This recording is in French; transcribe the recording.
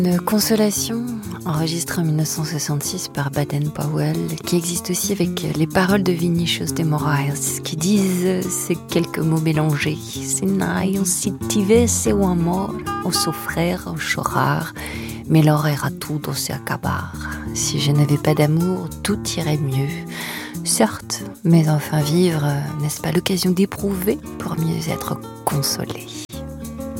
Une consolation enregistrée en 1966 par Baden-Powell, qui existe aussi avec les paroles de Vinícius de Moraes, qui disent ces quelques mots mélangés: Senão se tivesse o amor, o sofrer, o chorar, melhor era tudo se acabar. Si je n'avais pas d'amour, tout irait mieux. Certes, mais enfin vivre, n'est-ce pas l'occasion d'éprouver pour mieux être consolé?